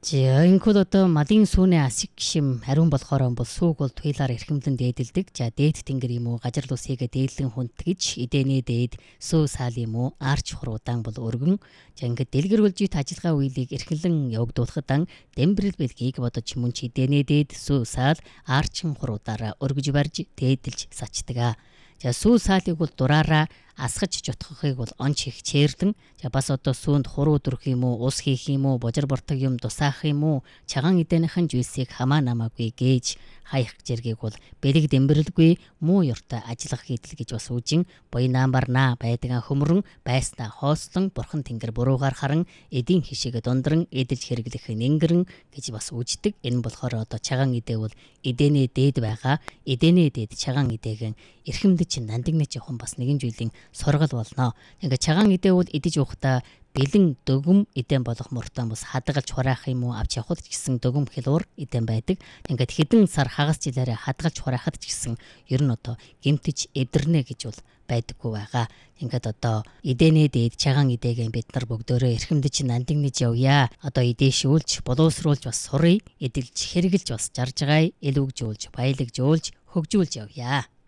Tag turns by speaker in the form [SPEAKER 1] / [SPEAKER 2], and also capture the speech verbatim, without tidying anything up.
[SPEAKER 1] За энэхүү одоо малын сүүний асиг гişим ариун болохоор бол сүүг бол туйлаар эрхэмлэн дээдэлдэг. За дээд тэнгэр юм уу, гажир лусыг дээдлэн хүндтгэж эдэнэ дээд сүү саал юм уу, арч хуруудаан бол өргөн. За ингээд дэлгэрүүлжит ажиллагаа үйлийг эрхлэн явагдуулахад ан дэмбэрэл бэлгийг бодож мөн ч эдэнэ дээд сүү саал арчин хуруудаараа өргөж барьж дээдэлж сачдаг. За сүү саалыг бол дураараа асгаж жутгахыг бол онч их чэрлэн. За бас одоо сүүнд хуруу дүрх юм уу, ус хийх юм уу, божир бортог юм тусаах юм уу, чаган эдэнийхэн жүйсийг хамаа намаагүй гээж хаях зэргийг бол бэлэг дэмбэрлгүй муу ёртой ажиллах хийдэл гэж бас үжин буйнаан барнаа байдгаа хөмрөн байснаа хоослон бурхан тэнгэр буруугаар харан эдийн хишигэ дундран эдэлж хэрэглэх нэнгэрэн гэж бас үждэг. Энэ болохоор одоо чаган эдээ бол эдэнэ дээд байгаа. Эдэнэ дээд чаган эдээгэн эрхэмдэж нандинны жоохон бас нэгэн зүйлийн сургал болно. Ингээ чаган эдээ бол идэж уухта бэлэн дөгөм эдэн болох муртан бас хадгалж хураах юм уу, авч явхад ч гэсэн дөгөм хэлуур эдэн байдаг. Ингээд хэдэн сар хагас жилээрээ хадгалж хураахад ч гэсэн ер нь одоо гэмтэж эвдэрнэ гэж бол байдаггүй байгаа. Ингээд одоо эдэнэ дээд чаган эдээгээ бид нар бүгдөө эрхэмдэж нандинж явъя. Одоо эдээшүүлж, боловсруулж бас сурыг, эдэлж хэрэгэлж бас жаржгаая, элүүгжүүлж, баялагжуулж, хөгжүүлж явъя.